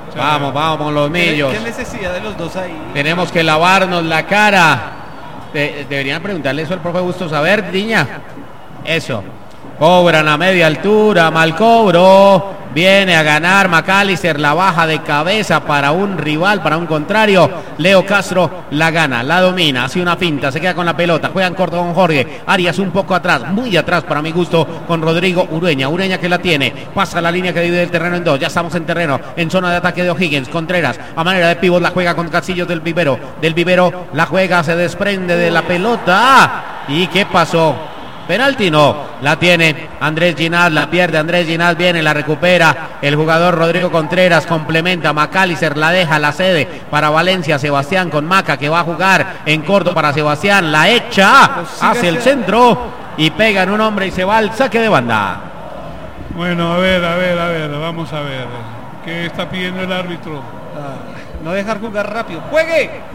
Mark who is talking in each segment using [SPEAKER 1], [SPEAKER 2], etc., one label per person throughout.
[SPEAKER 1] Vamos los millos.
[SPEAKER 2] ¿Qué necesidad de los dos ahí?
[SPEAKER 1] Tenemos que lavarnos la cara. Deberían preguntarle eso al profe Bustos. A ver, Diña. Eso. Cobran a media altura, mal cobro. Viene a ganar McAllister, la baja de cabeza para un rival, para un contrario. Leo Castro la gana, la domina, hace una finta, se queda con la pelota, juegan corto con Jorge. Arias un poco atrás, muy atrás para mi gusto, con Rodrigo Ureña. Ureña que la tiene, pasa la línea que divide el terreno en dos. Ya estamos en terreno, en zona de ataque de O'Higgins. Contreras, a manera de pívot, la juega con Casillos del Vivero. Del Vivero la juega, se desprende de la pelota. ¿Y qué pasó? Penalti no, la tiene Andrés Ginás, la pierde Andrés Ginás, viene, la recupera el jugador Rodrigo Contreras, complementa, McAllister la deja, la cede para Valencia, Sebastián con Maca que va a jugar en corto para Sebastián, la echa hacia el centro y pega en un hombre y se va al saque de banda.
[SPEAKER 3] Bueno, a ver, vamos a ver, ¿qué está pidiendo el árbitro?
[SPEAKER 2] No dejar jugar rápido, ¡juegue!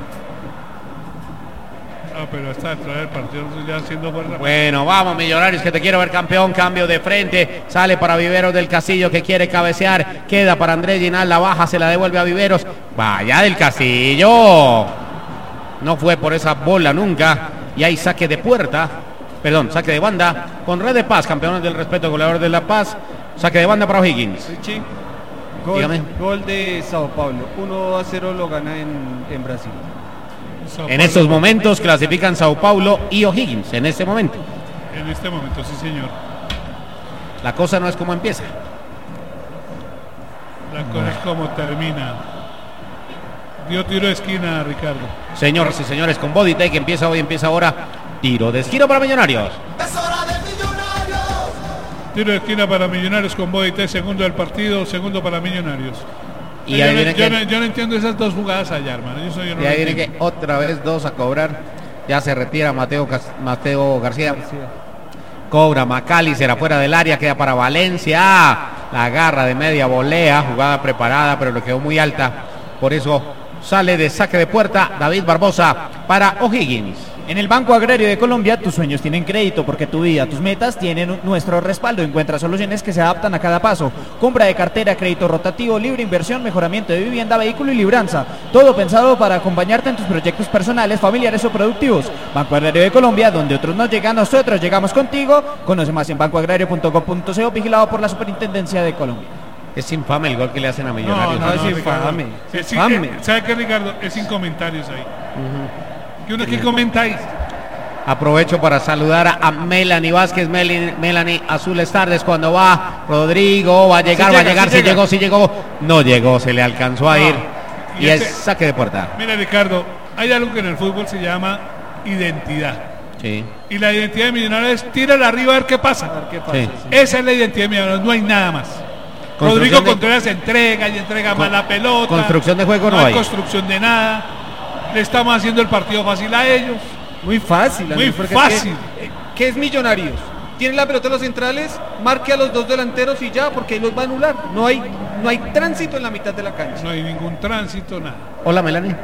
[SPEAKER 3] Pero está detrás del partido ya haciendo fuerza.
[SPEAKER 1] Bueno, vamos Millonarios, que te quiero ver campeón. Cambio de frente, sale para Viveros del Castillo que quiere cabecear, queda para Andrés Ginás, la baja, se la devuelve a Viveros. Vaya del Castillo, no fue por esa bola nunca. Y hay saque de puerta, perdón, saque de banda con Red de Paz, campeones del respeto, goleador de La Paz. Saque de banda para O'Higgins.
[SPEAKER 2] Sí. Gol de Sao Paulo, 1-0 lo gana en Brasil.
[SPEAKER 1] En estos momentos clasifican Sao Paulo y O'Higgins, en este momento.
[SPEAKER 3] En este momento, sí señor.
[SPEAKER 1] La cosa no es como empieza.
[SPEAKER 3] La cosa es como termina. Dio tiro de esquina, Ricardo.
[SPEAKER 1] Señoras y señores, con Bodytech empieza hoy, empieza ahora. Tiro de esquina para Millonarios.
[SPEAKER 4] ¡Es hora de Millonarios!
[SPEAKER 3] Tiro de esquina para Millonarios con Bodytech, segundo del partido, segundo para Millonarios.
[SPEAKER 1] Y
[SPEAKER 3] yo no entiendo esas dos jugadas allá, hermano.
[SPEAKER 1] Y ahí viene que otra vez dos a cobrar. Ya se retira Mateo García. Cobra McAllister afuera del área, queda para Valencia. La garra de media volea, jugada preparada, pero le quedó muy alta. Por eso sale de saque de puerta David Barbosa para O'Higgins.
[SPEAKER 5] En el Banco Agrario de Colombia, tus sueños tienen crédito porque tu vida, tus metas tienen nuestro respaldo. Encuentra soluciones que se adaptan a cada paso. Compra de cartera, crédito rotativo, libre inversión, mejoramiento de vivienda, vehículo y libranza. Todo pensado para acompañarte en tus proyectos personales, familiares o productivos. Banco Agrario de Colombia, donde otros no llegan, nosotros llegamos contigo. Conoce más en bancoagrario.com.co, vigilado por la Superintendencia de Colombia.
[SPEAKER 1] Es infame el gol que le hacen a Millonarios.
[SPEAKER 2] No, es infame. Es infame.
[SPEAKER 3] ¿Sabe qué, Ricardo? Es sin comentarios ahí. ¿Qué comentáis?
[SPEAKER 1] Aprovecho para saludar a Melanie Vázquez. Melanie, azules tardes, cuando va Rodrigo, va a llegar, si llegó, no llegó, se le alcanzó a ir. Y es saque de puerta.
[SPEAKER 3] Mira, Ricardo, hay algo que en el fútbol se llama identidad.
[SPEAKER 1] Sí.
[SPEAKER 3] Y la identidad de Millonarios es tírala arriba a ver qué pasa.
[SPEAKER 1] Sí.
[SPEAKER 3] Esa es la identidad de Millonarios, no hay nada más. Rodrigo Contreras entrega más la pelota.
[SPEAKER 1] Construcción de juego no hay.
[SPEAKER 3] Construcción de nada. Le estamos haciendo el partido fácil a ellos.
[SPEAKER 2] Muy fácil.
[SPEAKER 3] Muy fácil.
[SPEAKER 2] ¿Qué es Millonarios? Tiene la pelota en los centrales, marque a los dos delanteros y ya, porque ahí los va a anular. No hay tránsito en la mitad de la cancha.
[SPEAKER 3] No hay ningún tránsito, nada.
[SPEAKER 1] Hola, Melanie.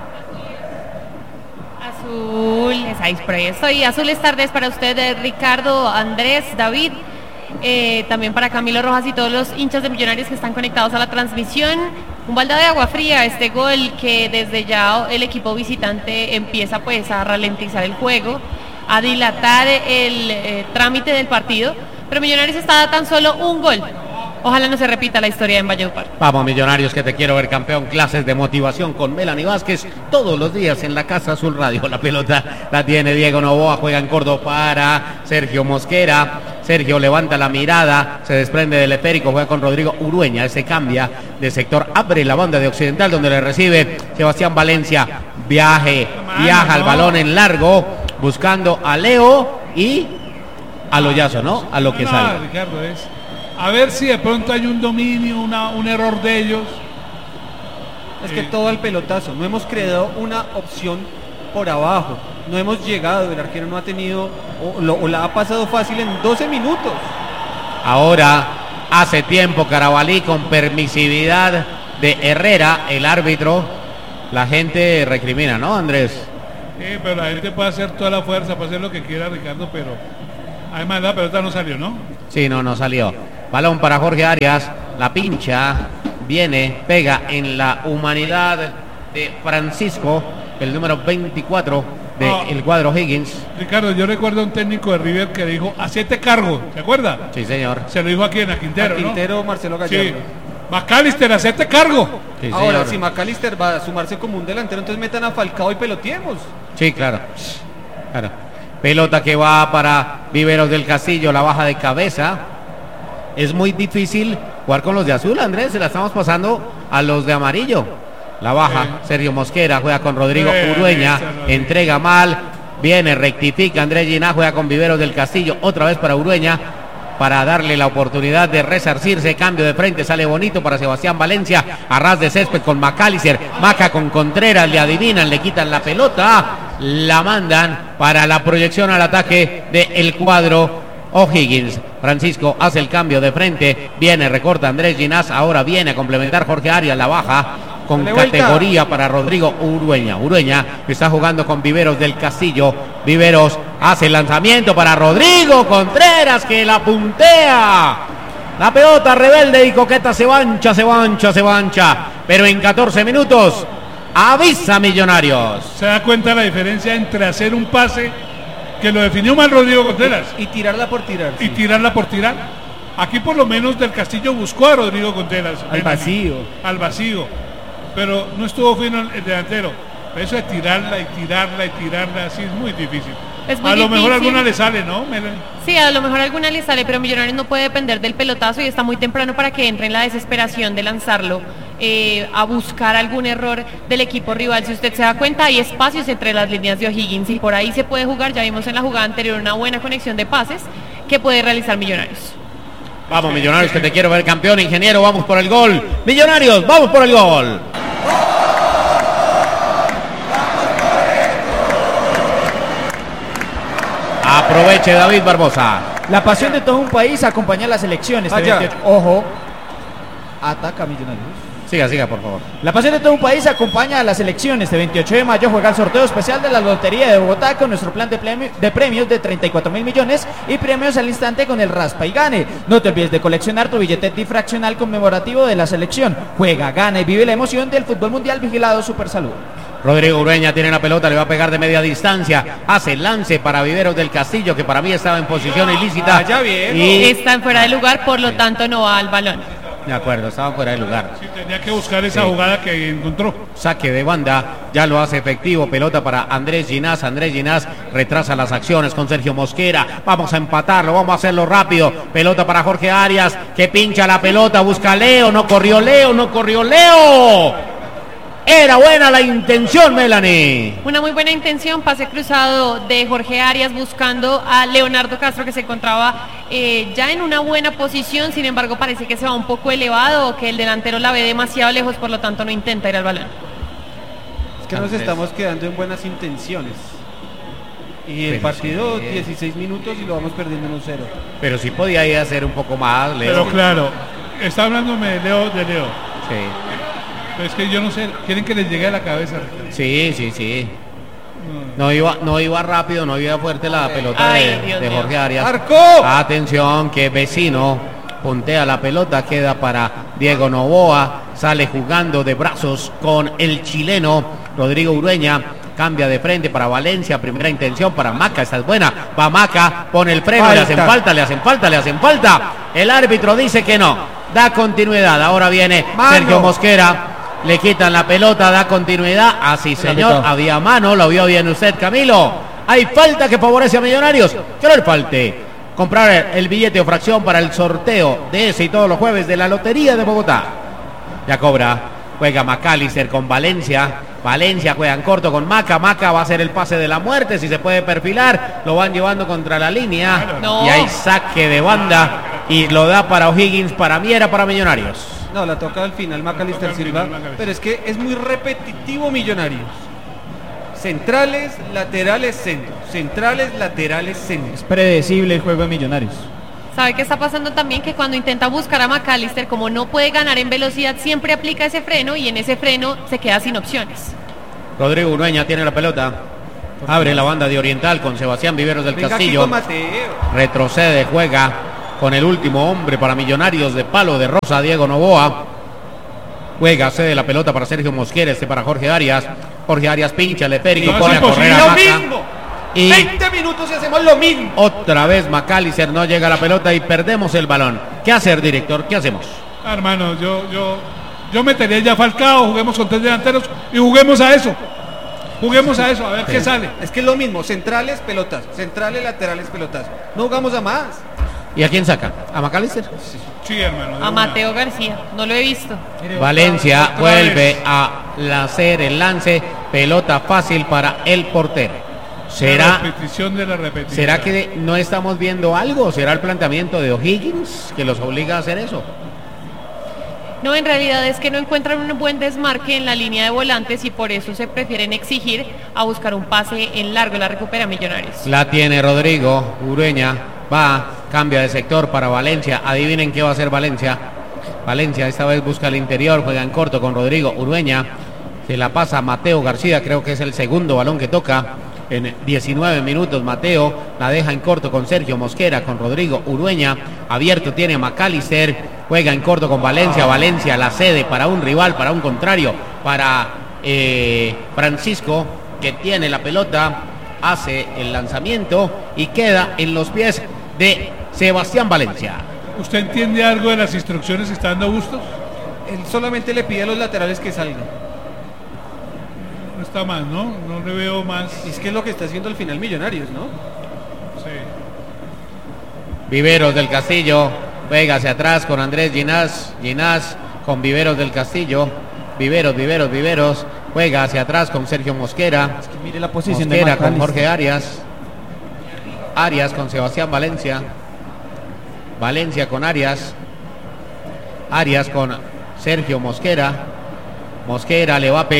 [SPEAKER 6] Estoy azules tardes para ustedes, Ricardo, Andrés, David. También para Camilo Rojas y todos los hinchas de Millonarios que están conectados a la transmisión. Un balde de agua fría este gol, que desde ya el equipo visitante empieza pues a ralentizar el juego, a dilatar el trámite del partido, pero Millonarios está a tan solo un gol. Ojalá no se repita la historia en Valledupar.
[SPEAKER 1] Vamos Millonarios, que te quiero ver campeón. Clases de motivación con Melanie Vázquez todos los días en la Casa Azul Radio. La pelota la tiene Diego Novoa, juega en Córdoba para Sergio Mosquera. Sergio levanta la mirada, se desprende del esférico, juega con Rodrigo Urueña, se cambia de sector, abre la banda de Occidental donde le recibe Sebastián Valencia. Viaja el balón en largo, buscando a Leo y a Loyazo, ¿no? A lo que sale.
[SPEAKER 3] Ricardo, a ver si de pronto hay un dominio, un error de ellos.
[SPEAKER 2] Es que todo al pelotazo, no hemos creado una opción por abajo, no hemos llegado, el arquero no ha tenido o la ha pasado fácil en 12 minutos.
[SPEAKER 1] Ahora hace tiempo Carabalí con permisividad de Herrera, el árbitro. La gente recrimina, ¿no, Andrés?
[SPEAKER 3] Sí, pero la gente puede hacer toda la fuerza, puede hacer lo que quiera, Ricardo, pero además la pelota no salió, ¿no?
[SPEAKER 1] Sí, no salió. Balón para Jorge Arias, la pincha, viene, pega en la humanidad de Francisco, el número 24 del cuadro Higgins.
[SPEAKER 3] Ricardo, yo recuerdo a un técnico de River que le dijo, hacete cargo, ¿se acuerda?
[SPEAKER 1] Sí, señor.
[SPEAKER 3] Se lo dijo aquí en Quintero,
[SPEAKER 2] A Quintero, Marcelo Gallardo.
[SPEAKER 3] Sí. McAllister, hacete cargo.
[SPEAKER 1] Sí,
[SPEAKER 2] Ahora,
[SPEAKER 1] señor.
[SPEAKER 2] si McAllister va a sumarse como un delantero, entonces metan a Falcao y peloteemos.
[SPEAKER 1] Sí, claro. Claro. Pelota que va para Viveros del Castillo, la baja de cabeza. Es muy difícil jugar con los de azul, Andrés. Se la estamos pasando a los de amarillo. La baja, Sergio Mosquera juega con Rodrigo Urueña, entrega mal, viene, rectifica Andrés Ginás, juega con Viveros del Castillo, otra vez para Urueña, para darle la oportunidad de resarcirse. Cambio de frente, sale bonito para Sebastián Valencia, a ras de césped con McAllister, Maca con Contreras, le adivinan, le quitan la pelota, la mandan para la proyección al ataque del cuadro O'Higgins. Francisco hace el cambio de frente, viene, recorta Andrés Ginás, ahora viene a complementar Jorge Arias, la baja con categoría para Rodrigo Urueña. Urueña está jugando con Viveros del Castillo. Viveros hace el lanzamiento para Rodrigo Contreras, que la puntea. La pelota rebelde y coqueta se mancha. Pero en 14 minutos avisa Millonarios.
[SPEAKER 3] Se da cuenta la diferencia entre hacer un pase que lo definió mal Rodrigo Contreras
[SPEAKER 2] Y tirarla por tirar.
[SPEAKER 3] y tirarla por tirar. Aquí por lo menos del Castillo buscó a Rodrigo Contreras.
[SPEAKER 5] Al vacío.
[SPEAKER 3] Al vacío. Pero no estuvo fino el delantero. Eso de tirarla, así es muy difícil.
[SPEAKER 6] Es muy
[SPEAKER 3] a lo mejor
[SPEAKER 6] difícil.
[SPEAKER 3] alguna le sale, ¿no, Melanie?
[SPEAKER 6] Sí, a lo mejor alguna le sale, pero Millonarios no puede depender del pelotazo y está muy temprano para que entre en la desesperación de lanzarlo a buscar algún error del equipo rival. Si usted se da cuenta, hay espacios entre las líneas de O'Higgins y por ahí se puede jugar. Ya vimos en la jugada anterior una buena conexión de pases que puede realizar Millonarios.
[SPEAKER 1] Vamos Millonarios, que te quiero ver campeón, ingeniero, vamos por el gol. Millonarios, vamos por el gol. Aproveche David Barbosa.
[SPEAKER 5] La pasión de todo un país acompaña a las elecciones.
[SPEAKER 2] Vaya.
[SPEAKER 5] Ojo, ataca a Millonarios.
[SPEAKER 1] Siga, por favor.
[SPEAKER 5] La pasión de todo un país acompaña a las elecciones. Este 28 de mayo juega el sorteo especial de la Lotería de Bogotá con nuestro plan de premios de 34.000 millones y premios al instante con el Raspa y Gane. No te olvides de coleccionar tu billete difraccional conmemorativo de la selección. Juega, gana y vive la emoción del fútbol mundial vigilado Supersalud.
[SPEAKER 1] Rodrigo Urueña tiene la pelota, le va a pegar de media distancia. Hace el lance para Viveros del Castillo, que para mí estaba en posición ilícita.
[SPEAKER 2] Vaya bien.
[SPEAKER 1] Y
[SPEAKER 6] Está en fuera de lugar, por lo tanto no va al balón.
[SPEAKER 1] de acuerdo, estaba fuera de lugar.
[SPEAKER 3] Sí, tenía que buscar esa jugada que encontró.
[SPEAKER 1] Saque de banda, ya lo hace efectivo. Pelota para Andrés Ginás. Andrés Ginás retrasa las acciones con Sergio Mosquera. Vamos a empatarlo, vamos a hacerlo rápido. Pelota para Jorge Arias, que pincha la pelota, busca a Leo. No corrió Leo. Era buena la intención, Melanie.
[SPEAKER 6] Una muy buena intención, pase cruzado de Jorge Arias buscando a Leonardo Castro, que se encontraba ya en una buena posición. Sin embargo, parece que se va un poco elevado o que el delantero la ve demasiado lejos, por lo tanto no intenta ir al balón.
[SPEAKER 2] Es que nos estamos quedando en buenas intenciones. Y el
[SPEAKER 1] Pero
[SPEAKER 2] partido,
[SPEAKER 1] sí.
[SPEAKER 2] 16 minutos y lo vamos perdiendo 1-0.
[SPEAKER 1] Pero sí podía ir a hacer un poco más, Leo.
[SPEAKER 3] Pero claro, está hablándome de Leo.
[SPEAKER 1] Sí.
[SPEAKER 3] Pero es que yo no sé, quieren que les llegue a la cabeza.
[SPEAKER 1] Sí. No iba rápido, no iba fuerte la pelota
[SPEAKER 6] Ay, Dios
[SPEAKER 1] de
[SPEAKER 6] mío.
[SPEAKER 1] Jorge Arias.
[SPEAKER 2] ¡Arco!
[SPEAKER 1] Atención, que Vecino puntea la pelota, queda para Diego Novoa, sale jugando de brazos con el chileno Rodrigo Urueña. Cambia de frente para Valencia, primera intención para Maca, esta es buena, va Maca, pone el freno, le hacen falta. El árbitro dice que no, da continuidad. Ahora viene Sergio Mosquera, le quitan la pelota, da continuidad. Así, señor, había mano, lo vio bien usted, Camilo. Hay falta que favorece a Millonarios, que no le falte comprar el billete o fracción para el sorteo de ese y todos los jueves de la Lotería de Bogotá. Ya cobra, juega McAllister con Valencia juega en corto con Maca va a hacer el pase de la muerte, si se puede perfilar, lo van llevando contra la línea.
[SPEAKER 6] No.
[SPEAKER 1] Y hay saque de banda y lo da para O'Higgins. Para mí era para Millonarios.
[SPEAKER 2] No, la toca al final McAllister Silva, pero es que es muy repetitivo Millonarios. Centrales, laterales, centro. Centrales, laterales, centro.
[SPEAKER 5] Es predecible el juego de Millonarios.
[SPEAKER 6] ¿Sabe qué está pasando también? Que cuando intenta buscar a McAllister, como no puede ganar en velocidad, siempre aplica ese freno y en ese freno se queda sin opciones.
[SPEAKER 1] Rodrigo Urueña tiene la pelota. Abre la banda de Oriental con Sebastián Viveros del
[SPEAKER 2] Venga aquí
[SPEAKER 1] Castillo.
[SPEAKER 2] con Mateo.
[SPEAKER 1] Retrocede, juega con el último hombre para Millonarios de palo de rosa, Diego Novoa. Juega, cede la pelota para Sergio Mosquera, para Jorge Arias. Jorge Arias pincha el esférico,
[SPEAKER 3] No,
[SPEAKER 1] pone
[SPEAKER 3] es
[SPEAKER 1] a correr
[SPEAKER 3] imposible.
[SPEAKER 1] a
[SPEAKER 2] Lo
[SPEAKER 1] Maca.
[SPEAKER 2] mismo.
[SPEAKER 1] Y
[SPEAKER 2] 20 minutos y hacemos lo mismo.
[SPEAKER 1] otra vez McAllister no llega a la pelota y perdemos el balón. ¿Qué hacer, director? ¿Qué hacemos?
[SPEAKER 3] Hermano, yo metería ya a Falcao, juguemos con 3 delanteros y juguemos a eso. Juguemos a eso, a ver qué sale.
[SPEAKER 2] Es que es lo mismo, centrales, pelotas, centrales, laterales, pelotas. No jugamos a más.
[SPEAKER 1] ¿Y a quién saca? ¿A McAllister?
[SPEAKER 3] Sí, hermano. de
[SPEAKER 6] A
[SPEAKER 3] una.
[SPEAKER 6] Mateo García, no lo he visto.
[SPEAKER 1] Valencia
[SPEAKER 3] otra
[SPEAKER 1] vuelve
[SPEAKER 3] vez.
[SPEAKER 1] a hacer el lance. Pelota fácil para el portero.
[SPEAKER 3] La
[SPEAKER 1] ¿Será
[SPEAKER 3] repetición de la repetición.
[SPEAKER 1] ¿Será que no estamos viendo algo? ¿Será el planteamiento de O'Higgins que los obliga a hacer eso?
[SPEAKER 6] No, en realidad es que no encuentran un buen desmarque en la línea de volantes y por eso se prefieren exigir a buscar un pase en largo. La recupera Millonarios.
[SPEAKER 1] La tiene Rodrigo Urueña. Va, cambia de sector para Valencia. Adivinen qué va a hacer Valencia. Valencia esta vez busca el interior, juega en corto con Rodrigo Urueña. Se la pasa a Mateo García, creo que es el segundo balón que toca. En 19 minutos Mateo la deja en corto con Sergio Mosquera, con Rodrigo Urueña. Abierto tiene a McAllister, juega en corto con Valencia. Valencia la cede para un rival, para un contrario, para Francisco, que tiene la pelota, hace el lanzamiento y queda en los pies de Sebastián Valencia.
[SPEAKER 3] ¿Usted entiende algo de las instrucciones que está dando Bustos?
[SPEAKER 2] Él solamente le pide a los laterales que salgan.
[SPEAKER 3] No está más, ¿no? No le veo más.
[SPEAKER 2] Y es que es lo que está haciendo al final Millonarios, ¿no?
[SPEAKER 3] Sí.
[SPEAKER 1] Viveros del Castillo juega hacia atrás con Andrés Ginás. Ginás con Viveros del Castillo. Viveros. Juega hacia atrás con Sergio Mosquera.
[SPEAKER 5] Es que mire la posición de
[SPEAKER 1] Mosquera con
[SPEAKER 5] McAllister.
[SPEAKER 1] Jorge Arias. Arias con Sebastián Valencia. Valencia con Arias. Arias con Sergio Mosquera. Mosquera le va a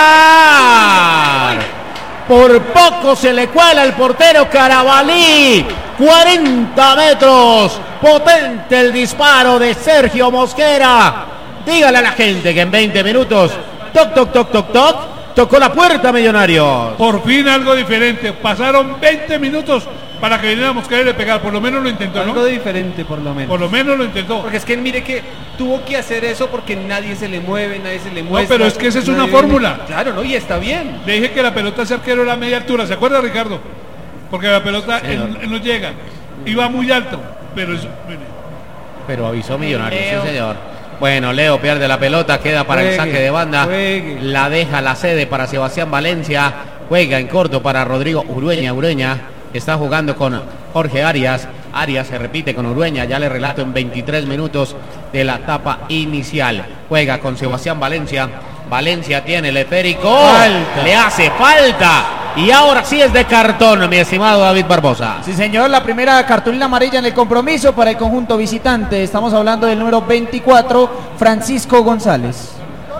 [SPEAKER 1] pegar. Por poco se le cuela el portero Carabalí. 40 metros. Potente el disparo de Sergio Mosquera. Dígale a la gente que en 20 minutos, toc, tocó la puerta Millonarios.
[SPEAKER 3] Por fin algo diferente. Pasaron 20 minutos para que viniéramos a quererle pegar. Por lo menos lo intentó,
[SPEAKER 2] Algo
[SPEAKER 3] ¿no?
[SPEAKER 2] diferente por lo menos.
[SPEAKER 3] Por lo menos lo intentó.
[SPEAKER 2] Porque es que mire que tuvo que hacer eso porque nadie se le mueve, nadie se le muestra.
[SPEAKER 3] pero es que esa es una
[SPEAKER 2] nadie-
[SPEAKER 3] fórmula.
[SPEAKER 2] Claro, ¿no? Y está bien.
[SPEAKER 3] Le dije que la pelota se arquero era a media altura. ¿Se acuerda, Ricardo? Porque la pelota
[SPEAKER 1] Señor.
[SPEAKER 3] él no llega. Iba muy alto. Pero eso, mire,
[SPEAKER 1] Pero avisó Millonarios,
[SPEAKER 6] Leo.
[SPEAKER 1] sí señor. Bueno, Leo pierde la pelota, queda para el
[SPEAKER 2] Juegue,
[SPEAKER 1] saque de banda.
[SPEAKER 2] juegue.
[SPEAKER 1] La deja la sede para Sebastián Valencia. Juega en corto para Rodrigo Urueña. Urueña está jugando con Jorge Arias. Arias se repite con Urueña. Ya le relato en 23 minutos de la etapa inicial. Juega con Sebastián Valencia. Valencia tiene el esférico.
[SPEAKER 5] Falta.
[SPEAKER 1] Le hace falta. Y ahora sí es de cartón, mi estimado David Barbosa.
[SPEAKER 5] Sí, señor, la primera cartulina amarilla en el compromiso para el conjunto visitante. Estamos hablando del número 24, Francisco González.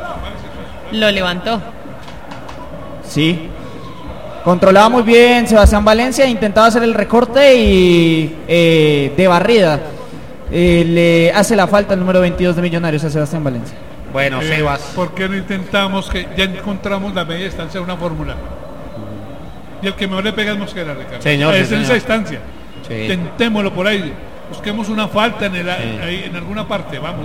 [SPEAKER 6] Lo levantó.
[SPEAKER 5] Sí. Controlaba muy bien Sebastián Valencia, intentaba hacer el recorte y de barrida le hace la falta el número 22 de Millonarios a Sebastián Valencia.
[SPEAKER 1] Bueno, Sebas.
[SPEAKER 3] ¿por qué no intentamos que ya encontramos la media distancia de una fórmula? Y el que mejor le pega es Mosquera, Ricardo.
[SPEAKER 1] Señor, sí,
[SPEAKER 3] Es en
[SPEAKER 1] señor.
[SPEAKER 3] esa distancia.
[SPEAKER 1] Sí.
[SPEAKER 3] Intentémoslo por ahí. Busquemos una falta en,
[SPEAKER 1] Sí.
[SPEAKER 3] ahí, en alguna parte. Vamos.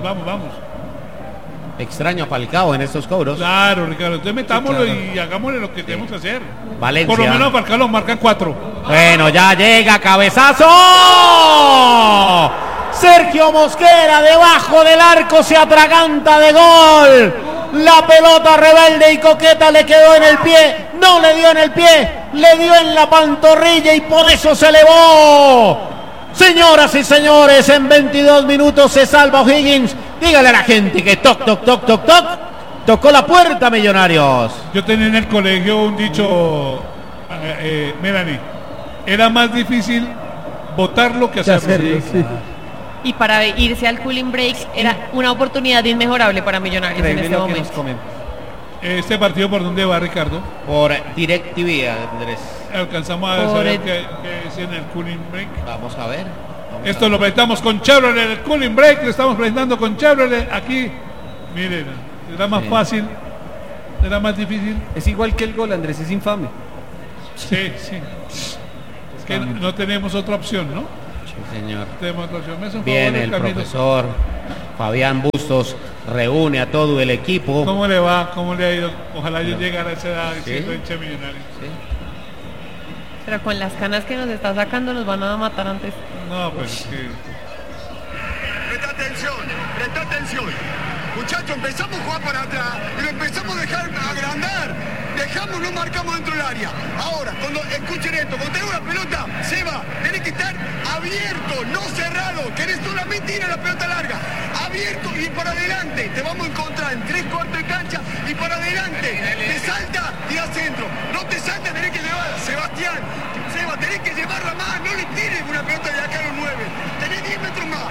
[SPEAKER 1] Extraño a Falcao en estos cobros.
[SPEAKER 3] Claro, Ricardo. Entonces metámoslo
[SPEAKER 1] Sí, claro.
[SPEAKER 3] y hagámosle lo que tenemos que hacer.
[SPEAKER 1] Valencia.
[SPEAKER 3] Por lo menos a Falcao lo marcan 4.
[SPEAKER 1] Bueno, ya llega cabezazo. Sergio Mosquera debajo del arco se atraganta de gol. La pelota rebelde y coqueta le quedó en el pie. No le dio en el pie, le dio en la pantorrilla y por eso se elevó. Señoras y señores, en 22 minutos se salva O'Higgins. Dígale a la gente que toc. Tocó la puerta Millonarios.
[SPEAKER 3] Yo tenía en el colegio un dicho, Melanie, era más difícil votarlo que hacerlo.
[SPEAKER 6] Y para irse al cooling break era una oportunidad inmejorable para Millonarios en
[SPEAKER 2] Increíble
[SPEAKER 6] este
[SPEAKER 2] lo que nos
[SPEAKER 6] momento.
[SPEAKER 2] comemos.
[SPEAKER 3] Este partido, ¿por dónde va, Ricardo?
[SPEAKER 1] Por DirecTV, Andrés.
[SPEAKER 3] Alcanzamos a
[SPEAKER 6] Por
[SPEAKER 3] saber
[SPEAKER 6] el-
[SPEAKER 3] qué es en el cooling break.
[SPEAKER 1] Vamos a ver.
[SPEAKER 3] Esto lo presentamos con Chevrolet, el cooling break, lo estamos presentando con Chevrolet. Aquí, miren, era más
[SPEAKER 1] Sí.
[SPEAKER 3] fácil, era más difícil.
[SPEAKER 2] Es igual que el gol, Andrés, es infame.
[SPEAKER 3] Sí. Es que no tenemos otra opción, ¿no?
[SPEAKER 1] Sí, señor.
[SPEAKER 3] Tenemos otra opción. Me hace un favor,
[SPEAKER 1] Viene el
[SPEAKER 3] Camilo.
[SPEAKER 1] profesor Fabián Bustos reúne a todo el equipo.
[SPEAKER 3] ¿Cómo le va? ¿Cómo le ha ido? Ojalá yo llegara a esa edad siendo hincha Millonario.
[SPEAKER 6] Pero con las canas que nos está sacando nos van a matar antes.
[SPEAKER 3] No, pues es que...
[SPEAKER 4] Presta atención. Muchachos, empezamos a jugar para atrás y lo empezamos a dejar agrandar. No marcamos dentro del área. Ahora, cuando escuchen esto, cuando tenga una pelota, Seba, tenés que estar abierto, no cerrado. Querés solamente ir a la pelota larga. Abierto y para adelante. Te vamos a encontrar en 3/4 de cancha y para adelante. Te salta y al centro. No te salta, tenés que llevar. Sebastián, Seba, tenés que llevarla más. No le tires una pelota de acá a los 9. Tenés 10 metros más.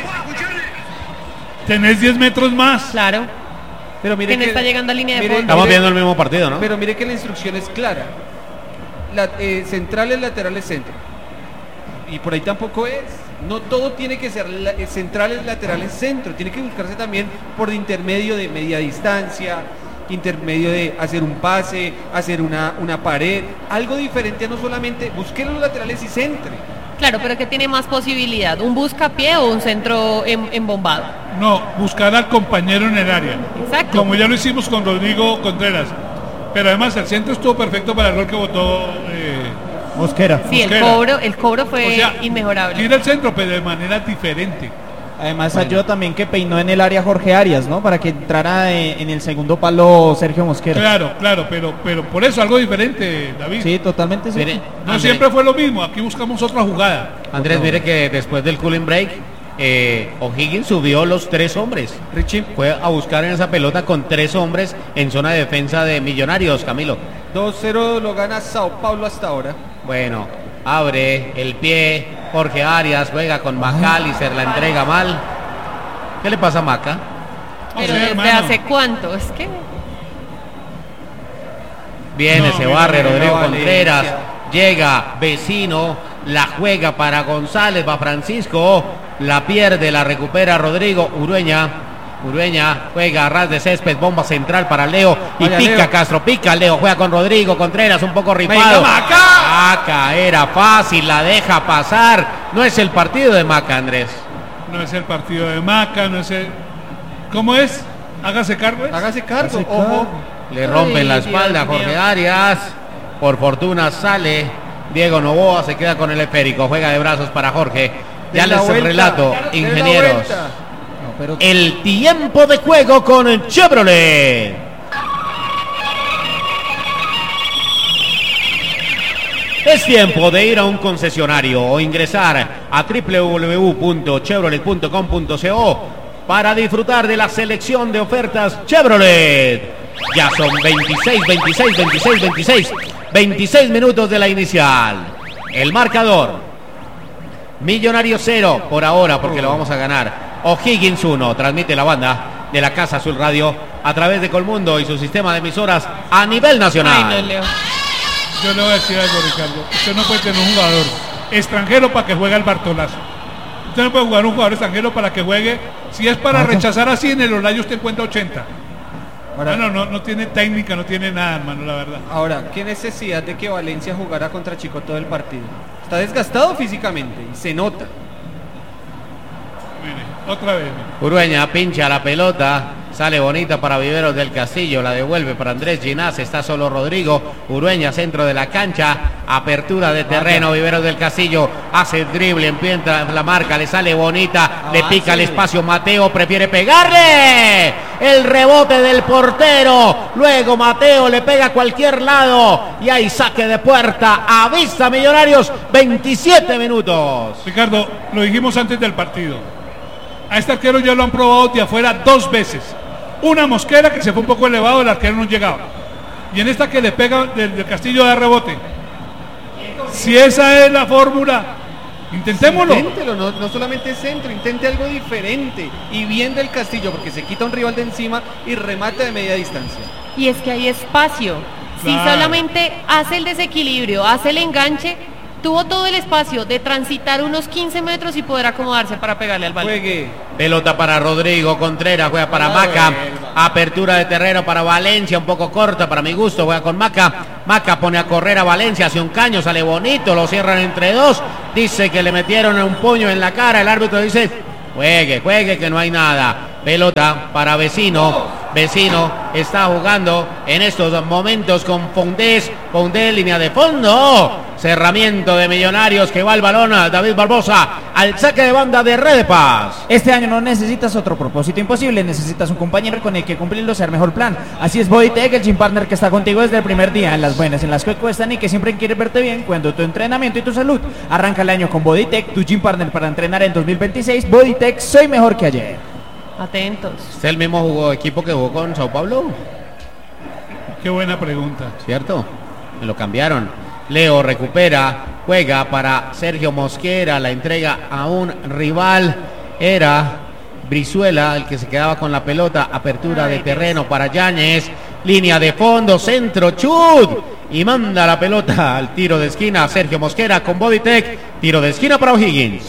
[SPEAKER 3] Tenés 10 metros más.
[SPEAKER 6] Claro.
[SPEAKER 2] Pero mire
[SPEAKER 6] ¿Quién está llegando a línea de fondo?
[SPEAKER 1] Estamos viendo el mismo partido, ¿no?
[SPEAKER 2] Pero mire que la instrucción es clara. Centrales, laterales, centro. Y por ahí tampoco es. No todo tiene que ser centrales, laterales, centro. Tiene que buscarse también por intermedio de media distancia, intermedio de hacer un pase, hacer una pared. Algo diferente a no solamente busque los laterales y centre.
[SPEAKER 6] Claro, pero ¿qué tiene más posibilidad? ¿Un buscapié o un centro embombado?
[SPEAKER 3] No, buscar al compañero en el área.
[SPEAKER 6] Exacto.
[SPEAKER 3] Como ya lo hicimos con Rodrigo Contreras. Pero además el centro estuvo perfecto para el gol que votó
[SPEAKER 5] Mosquera.
[SPEAKER 6] Sí,
[SPEAKER 3] Mosquera.
[SPEAKER 6] el cobro fue
[SPEAKER 3] O sea,
[SPEAKER 6] inmejorable.
[SPEAKER 3] tira el centro, pero de manera diferente.
[SPEAKER 5] Además ayudó también que peinó en el área Jorge Arias, ¿no? Para que entrara en el segundo palo Sergio Mosquera.
[SPEAKER 3] Claro, pero por eso algo diferente, David.
[SPEAKER 5] Sí, totalmente sí.
[SPEAKER 1] Mire,
[SPEAKER 3] No
[SPEAKER 1] Andrés,
[SPEAKER 3] siempre fue lo mismo, aquí buscamos otra jugada.
[SPEAKER 1] Andrés, mire que después del cooling break, O'Higgins subió los 3 hombres.
[SPEAKER 2] Richie,
[SPEAKER 1] Fue a buscar en esa pelota con 3 hombres en zona de defensa de Millonarios, Camilo.
[SPEAKER 2] 2-0 lo gana Sao Paulo hasta ahora.
[SPEAKER 1] Bueno, abre el pie, Jorge Arias juega con Macalister, la entrega mal. ¿Qué le pasa a Maca?
[SPEAKER 6] Pero
[SPEAKER 3] Sí,
[SPEAKER 6] ¿desde
[SPEAKER 3] hermano.
[SPEAKER 6] hace cuánto? Es que...
[SPEAKER 1] Viene,
[SPEAKER 3] No,
[SPEAKER 1] se
[SPEAKER 3] mira,
[SPEAKER 1] barre
[SPEAKER 3] mira,
[SPEAKER 1] Rodrigo
[SPEAKER 2] Valencia.
[SPEAKER 1] Contreras, llega Vecino, la juega para González, va Francisco, la pierde, la recupera Rodrigo, Urueña juega a ras de césped, bomba central para Leo y
[SPEAKER 2] Vaya,
[SPEAKER 1] pica
[SPEAKER 2] Leo.
[SPEAKER 1] Castro, pica Leo, juega con Rodrigo Contreras, un poco
[SPEAKER 2] Venga,
[SPEAKER 1] rifado.
[SPEAKER 2] Maca.
[SPEAKER 1] Maca era fácil, la deja pasar, no es el partido de Maca, Andrés.
[SPEAKER 3] No es el partido de Maca, no es el... ¿Cómo es? Hágase cargo.
[SPEAKER 2] Hágase cargo,
[SPEAKER 5] Hágase
[SPEAKER 2] ojo.
[SPEAKER 5] cargo.
[SPEAKER 1] Le rompen la
[SPEAKER 6] Ay,
[SPEAKER 1] espalda a
[SPEAKER 6] Dios
[SPEAKER 1] Jorge
[SPEAKER 6] mío.
[SPEAKER 1] Arias. Por fortuna sale. Diego Novoa se queda con el esférico. Juega de brazos para Jorge. Ya
[SPEAKER 2] Den la
[SPEAKER 1] les
[SPEAKER 2] vuelta,
[SPEAKER 1] relato,
[SPEAKER 2] den la
[SPEAKER 1] ingenieros.
[SPEAKER 2] vuelta.
[SPEAKER 5] No, pero
[SPEAKER 1] El tiempo de juego con Chevrolet. Es tiempo de ir a un concesionario o ingresar a www.chevrolet.com.co para disfrutar de la selección de ofertas Chevrolet. Ya son 26 minutos de la inicial. El marcador: Millonario 0 por ahora, porque lo vamos a ganar. O'Higgins 1, transmite la banda de la Casa Azul Radio a través de Colmundo y su sistema de emisoras a nivel nacional.
[SPEAKER 6] Ay, no, Leo.
[SPEAKER 3] Yo le voy a decir algo, Ricardo. Usted no puede tener un jugador extranjero para que juegue al Bartolazo. Usted no puede jugar un jugador extranjero para que juegue. Si es para rechazar así, en el Olayo usted encuentra 80.
[SPEAKER 2] Ahora,
[SPEAKER 3] No tiene técnica, no tiene nada, hermano, la verdad.
[SPEAKER 2] ahora, ¿qué necesidad de que Valencia jugara contra Chico todo el partido? Está desgastado físicamente y se nota.
[SPEAKER 3] Mire, otra vez. mire.
[SPEAKER 1] Urueña pincha la pelota, sale bonita para Viveros del Castillo, la devuelve para Andrés Ginás, está solo Rodrigo. Urueña, centro de la cancha, apertura de terreno, Viveros del Castillo hace el drible, empieza la marca, le sale bonita, le pica el espacio Mateo, prefiere pegarle. El rebote del portero, luego Mateo le pega a cualquier lado y hay saque de puerta, avista Millonarios, 27 minutos.
[SPEAKER 3] Ricardo, lo dijimos antes del partido. A este arquero ya lo han probado de afuera 2 veces. Una Mosquera que se fue un poco elevado, el arquero no llegaba. Y en esta que le pega del Castillo da rebote. Si esa es la fórmula, intentémoslo.
[SPEAKER 2] Inténtelo, no solamente centro, intente algo diferente. Y bien del Castillo, porque se quita un rival de encima y remata de media distancia.
[SPEAKER 6] Y es que hay espacio. Si
[SPEAKER 3] Claro.
[SPEAKER 6] solamente hace el desequilibrio, hace el enganche, tuvo todo el espacio de transitar unos 15 metros y poder acomodarse para pegarle al balón.
[SPEAKER 2] Juegue.
[SPEAKER 1] Pelota para Rodrigo Contreras, juega para Maca. Apertura de terreno para Valencia, un poco corta para mi gusto, juega con Maca. Maca pone a correr a Valencia, hace un caño, sale bonito, lo cierran entre dos. Dice que le metieron un puño en la cara, el árbitro dice Juegue que no hay nada. Pelota para Vecino. Vecino está jugando en estos momentos con Foundés. Foundés, línea de fondo. Cerramiento de Millonarios que va el balón a David Barbosa al saque de banda de Red de Paz.
[SPEAKER 5] Este año no necesitas otro propósito imposible, necesitas un compañero con el que cumplirlo sea el mejor plan. Así es Bodytech, el gym partner que está contigo desde el primer día, en las buenas, en las que cuestan y que siempre quiere verte bien, cuando tu entrenamiento y tu salud. Arranca el año con Bodytech, tu gym partner para entrenar en 2026. Bodytech, soy mejor que ayer.
[SPEAKER 6] Atentos.
[SPEAKER 1] ¿Es el mismo equipo que jugó con Sao Paulo?
[SPEAKER 3] Qué buena pregunta.
[SPEAKER 1] ¿Cierto? Me lo cambiaron. Leo recupera, juega para Sergio Mosquera, la entrega a un rival. Era Brizuela el que se quedaba con la pelota. Apertura de terreno para Yáñez. Línea de fondo, centro, chut. Y manda la pelota al tiro de esquina. Sergio Mosquera con Bodytech. Tiro de esquina para O'Higgins.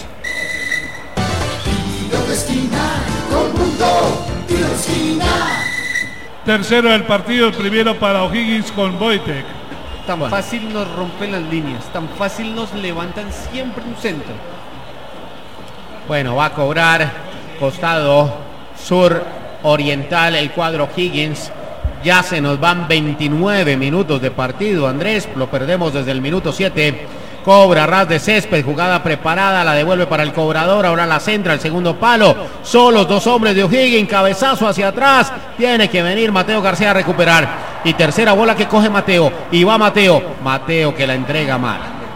[SPEAKER 4] Tiro de esquina, todo el mundo, tiro de esquina.
[SPEAKER 3] Tercero del partido, el primero para O'Higgins con Bodytech.
[SPEAKER 2] Tan fácil nos rompen las líneas, tan fácil nos levantan siempre un centro.
[SPEAKER 1] Bueno, va a cobrar costado sur oriental el cuadro Higgins. Ya se nos van 29 minutos de partido, Andrés. Lo perdemos desde el minuto 7. Cobra ras de césped, jugada preparada, la devuelve para el cobrador, ahora la centra, el segundo palo. Solos dos hombres de O'Higgins, cabezazo hacia atrás. Tiene que venir Mateo García a recuperar. Y tercera bola que coge Mateo. Y va Mateo. Mateo que la entrega mal.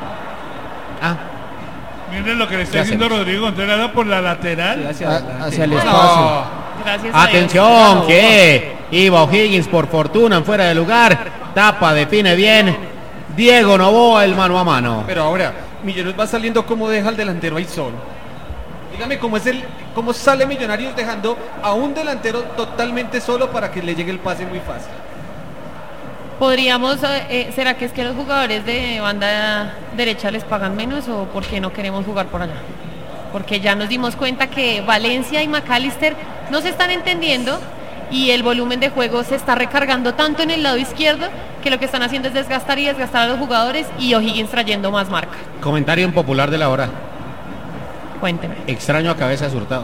[SPEAKER 3] Miren lo que le está diciendo Rodrigo Contreras por la lateral.
[SPEAKER 5] Hacia el espacio.
[SPEAKER 6] Gracias a
[SPEAKER 1] Atención,
[SPEAKER 6] Dios.
[SPEAKER 1] que iba O'Higgins por fortuna en fuera de lugar. Tapa, define bien. Diego Novoa el mano a mano.
[SPEAKER 2] Pero ahora, Millonarios va saliendo como deja al delantero ahí solo. Dígame cómo sale Millonarios dejando a un delantero totalmente solo para que le llegue el pase muy fácil.
[SPEAKER 6] Podríamos, ¿será que es que los jugadores de banda derecha les pagan menos o por qué no queremos jugar por allá? Porque ya nos dimos cuenta que Valencia y McAllister no se están entendiendo y el volumen de juego se está recargando tanto en el lado izquierdo que lo que están haciendo es desgastar y desgastar a los jugadores y O'Higgins trayendo más marca.
[SPEAKER 1] Comentario impopular de la hora.
[SPEAKER 6] Cuénteme.
[SPEAKER 1] Extraño a Cabezas Hurtado.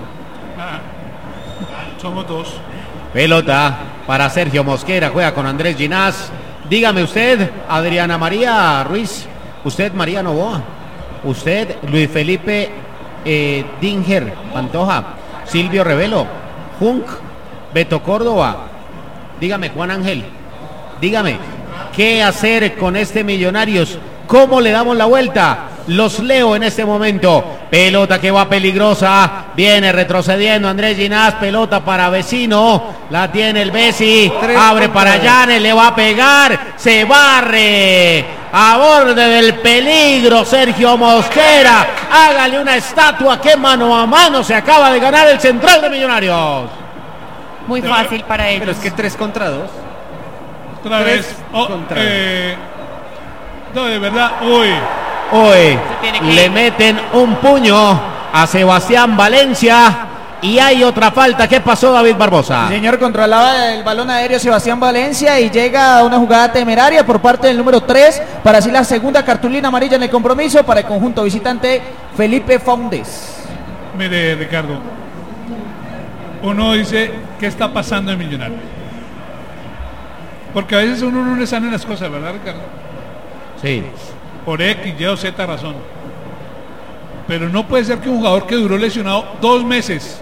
[SPEAKER 3] Somos dos.
[SPEAKER 1] Pelota para Sergio Mosquera, juega con Andrés Ginás. Dígame usted, Adriana María Ruiz, usted María Novoa, usted Luis Felipe Dinger Pantoja, Silvio Revelo, Junk, Beto Córdoba. Dígame, Juan Ángel, dígame, ¿qué hacer con este Millonarios? ¿Cómo le damos la vuelta? Los leo en este momento. Pelota que va peligrosa. Viene retrocediendo Andrés Ginás. Pelota para Vecino. La tiene el Bessi. Abre para Llanes. Le va a pegar. Se barre. A borde del peligro Sergio Mosquera. Hágale una estatua que mano a mano se acaba de ganar el central de Millonarios.
[SPEAKER 6] Muy fácil para ellos.
[SPEAKER 2] Pero es que 3 contra 2.
[SPEAKER 3] Otra vez.
[SPEAKER 2] Contra
[SPEAKER 3] No, de verdad. Uy.
[SPEAKER 1] Hoy
[SPEAKER 6] tiene que
[SPEAKER 1] le
[SPEAKER 6] ir.
[SPEAKER 1] meten un puño a Sebastián Valencia y hay otra falta. ¿Qué pasó, David Barbosa?
[SPEAKER 5] Señor, controlaba el balón aéreo Sebastián Valencia y llega a una jugada temeraria por parte del número 3 para así la segunda cartulina amarilla en el compromiso para el conjunto visitante Felipe Foundés.
[SPEAKER 3] Mire, Ricardo. Uno dice, ¿qué está pasando en Millonarios? Porque a veces uno no le salen las cosas, ¿verdad, Ricardo?
[SPEAKER 1] Sí.
[SPEAKER 3] Por X, Y o Z razón. Pero no puede ser que un jugador que duró lesionado 2 meses,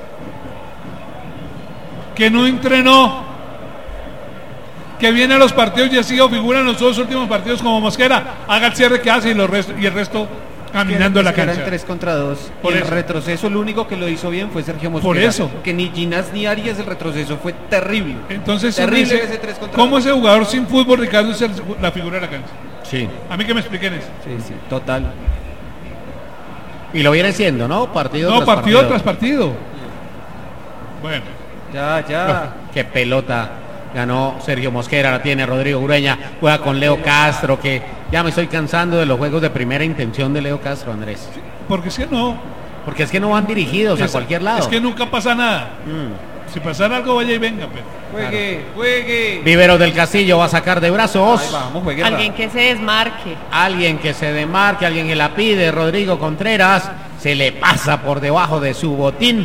[SPEAKER 3] que no entrenó, que viene a los partidos y ha sido figura en los 2 últimos partidos como Mosquera, haga el cierre que hace y el resto caminando en la cancha.
[SPEAKER 2] Eran 3 contra 2.
[SPEAKER 3] Por
[SPEAKER 2] El
[SPEAKER 3] eso.
[SPEAKER 2] retroceso, el único que lo hizo bien fue Sergio Mosquera.
[SPEAKER 3] Por eso.
[SPEAKER 2] Que ni Ginás ni Arias el retroceso fue terrible.
[SPEAKER 3] Entonces uno
[SPEAKER 2] Terrible
[SPEAKER 3] dice,
[SPEAKER 2] ese 3 contra
[SPEAKER 3] ¿cómo
[SPEAKER 2] 2.
[SPEAKER 3] ese jugador sin fútbol, Ricardo, es la figura de la cancha?
[SPEAKER 1] Sí.
[SPEAKER 3] A mí que me expliquen eso.
[SPEAKER 2] Sí, total.
[SPEAKER 1] Y lo viene siendo, ¿no? Partido
[SPEAKER 3] No,
[SPEAKER 1] tras
[SPEAKER 3] partido tras partido. Bueno,
[SPEAKER 2] Ya.
[SPEAKER 1] Qué pelota ganó Sergio Mosquera, la tiene Rodrigo Ureña, juega con Leo Castro, que ya me estoy cansando de los juegos de primera intención de Leo Castro, Andrés.
[SPEAKER 3] porque es que no.
[SPEAKER 1] Porque es que no van dirigidos a cualquier lado.
[SPEAKER 3] Es que nunca pasa nada. Si pasara algo, vaya y venga. Pero.
[SPEAKER 2] Juegue.
[SPEAKER 1] Vivero del Castillo va a sacar de brazos.
[SPEAKER 2] Ahí vamos, juegue.
[SPEAKER 6] Alguien que se desmarque.
[SPEAKER 1] Alguien que se demarque, alguien que la pide, Rodrigo Contreras, se le pasa por debajo de su botín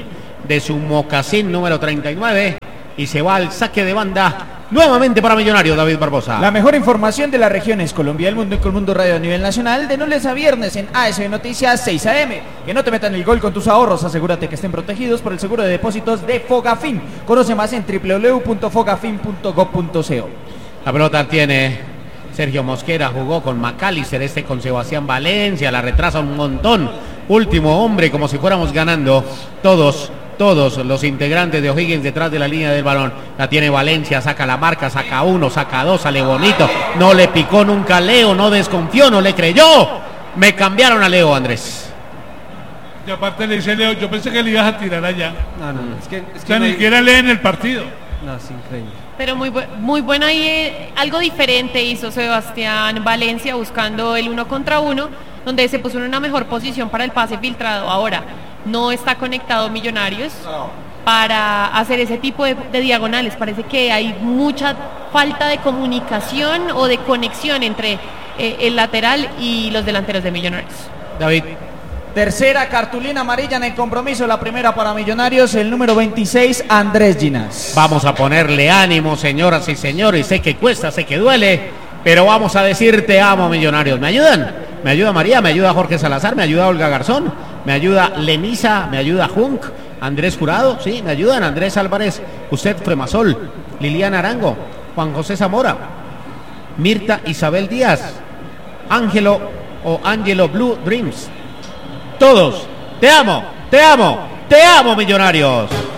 [SPEAKER 1] de su mocasín número 39 y se va al saque de banda nuevamente para Millonarios, David Barbosa.
[SPEAKER 5] La mejor información de las regiones Colombia, el mundo y Colmundo Radio a nivel nacional, de lunes a viernes en ASB Noticias 6 AM. Que no te metan el gol con tus ahorros, asegúrate que estén protegidos por el seguro de depósitos de Fogafín. Conoce más en www.fogafin.gov.co.
[SPEAKER 1] La pelota tiene Sergio Mosquera, jugó con Macalister, con Sebastián Valencia, la retrasa un montón. Último hombre, como si fuéramos ganando todos los integrantes de O'Higgins detrás de la línea del balón. La tiene Valencia, saca la marca, saca uno, saca dos, sale bonito. No le picó nunca a Leo, no desconfió, no le creyó. Me cambiaron a Leo, Andrés.
[SPEAKER 3] Y aparte le dice Leo, yo pensé que le ibas a tirar allá.
[SPEAKER 2] No,
[SPEAKER 3] O sea, ni siquiera leen el partido.
[SPEAKER 2] No, es increíble.
[SPEAKER 6] Pero muy buena ahí, algo diferente hizo Sebastián Valencia buscando el 1 contra 1, donde se puso en una mejor posición para el pase filtrado. Ahora, no está conectado Millonarios para hacer ese tipo de diagonales. Parece que hay mucha falta de comunicación o de conexión entre el lateral y los delanteros de Millonarios.
[SPEAKER 1] David.
[SPEAKER 5] Tercera cartulina amarilla en el compromiso, la primera para Millonarios, el número 26, Andrés Ginás.
[SPEAKER 1] Vamos a ponerle ánimo, señoras y señores. Sé que cuesta, sé que duele, pero vamos a decir te amo, Millonarios. ¿Me ayudan? Me ayuda María, me ayuda Jorge Salazar, me ayuda Olga Garzón, me ayuda Lenisa, me ayuda Junk, Andrés Jurado, sí, me ayudan Andrés Álvarez, usted Fremasol, Liliana Arango, Juan José Zamora, Mirta Isabel Díaz, Ángelo o Ángelo Blue Dreams. Todos, te amo, Millonarios.